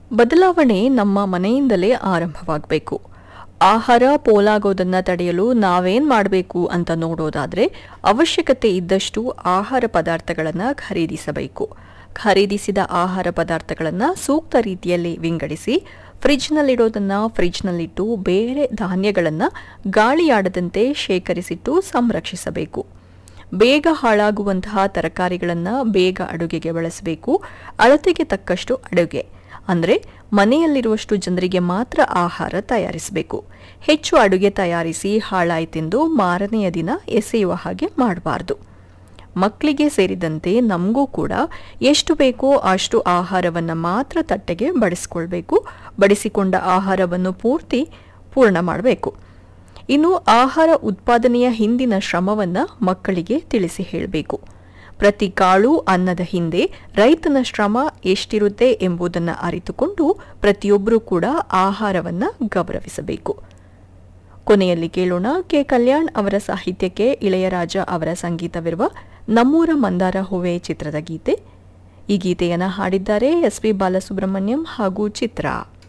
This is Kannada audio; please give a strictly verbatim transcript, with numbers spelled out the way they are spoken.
ಬದಲಾವಣೆ ನಮ್ಮ ಮನೆಯಿಂದಲೇ ಆರಂಭವಾಗಬೇಕು. ಆಹಾರ ಪೋಲಾಗೋದನ್ನ ತಡೆಯಲು ನಾವೇನ್ ಮಾಡಬೇಕು ಅಂತ ನೋಡೋದಾದ್ರೆ ಅವಶ್ಯಕತೆ ಇದ್ದಷ್ಟು ಆಹಾರ ಪದಾರ್ಥಗಳನ್ನು ಖರೀದಿಸಬೇಕು. ಖರೀದಿಸಿದ ಆಹಾರ ಪದಾರ್ಥಗಳನ್ನು ಸೂಕ್ತ ರೀತಿಯಲ್ಲಿ ವಿಂಗಡಿಸಿ ಫ್ರಿಜ್ನಲ್ಲಿಡೋದನ್ನ ಫ್ರಿಜ್ನಲ್ಲಿಟ್ಟು ಬೇರೆ ಧಾನ್ಯಗಳನ್ನು ಗಾಳಿಯಾಡದಂತೆ ಶೇಖರಿಸಿಟ್ಟು ಸಂರಕ್ಷಿಸಬೇಕು. ಬೇಗ ಹಾಳಾಗುವಂತಹ ತರಕಾರಿಗಳನ್ನು ಬೇಗ ಅಡುಗೆಗೆ ಬಳಸಬೇಕು. ಅಳತೆಗೆ ತಕ್ಕಷ್ಟು ಅಡುಗೆ ಅಂದರೆ ಮನೆಯಲ್ಲಿರುವಷ್ಟು ಜನರಿಗೆ ಮಾತ್ರ ಆಹಾರ ತಯಾರಿಸಬೇಕು. ಹೆಚ್ಚು ಅಡುಗೆ ತಯಾರಿಸಿ ಹಾಳಾಯ್ತೆಂದು ಮಾರನೆಯ ದಿನ ಎಸೆಯುವ ಹಾಗೆ ಮಾಡಬಾರ್ದು. ಮಕ್ಕಳಿಗೆ ಸೇರಿದಂತೆ ನಮಗೂ ಕೂಡ ಎಷ್ಟು ಬೇಕೋ ಅಷ್ಟು ಆಹಾರವನ್ನು ಮಾತ್ರ ತಟ್ಟೆಗೆ ಬಡಿಸಿಕೊಳ್ಬೇಕು. ಬಡಿಸಿಕೊಂಡ ಆಹಾರವನ್ನು ಪೂರ್ತಿ ಪೂರ್ಣ ಮಾಡಬೇಕು. ಇನ್ನು ಆಹಾರ ಉತ್ಪಾದನೆಯ ಹಿಂದಿನ ಶ್ರಮವನ್ನು ಮಕ್ಕಳಿಗೆ ತಿಳಿಸಿ ಹೇಳಬೇಕು. ಪ್ರತಿ ಕಾಳು ಅನ್ನದ ಹಿಂದೆ ರೈತನ ಶ್ರಮ ಎಷ್ಟಿರುತ್ತೆ ಎಂಬುದನ್ನು ಅರಿತುಕೊಂಡು ಪ್ರತಿಯೊಬ್ಬರೂ ಕೂಡ ಆಹಾರವನ್ನು ಗೌರವಿಸಬೇಕು. ಕೊನೆಯಲ್ಲಿ ಕೇಳೋಣ ಕೆ ಕಲ್ಯಾಣ್ ಅವರ ಸಾಹಿತ್ಯಕ್ಕೆ ಇಳೆಯರಾಜ ಅವರ ಸಂಗೀತವಿರುವ ನಮ್ಮೂರ ಮಂದಾರ ಹೂವೆ ಚಿತ್ರದ ಗೀತೆ. ಈ ಗೀತೆಯನ್ನು ಹಾಡಿದ್ದಾರೆ ಎಸ್ ಪಿ ಬಾಲಸುಬ್ರಹ್ಮಣ್ಯಂ ಹಾಗೂ ಚಿತ್ರ.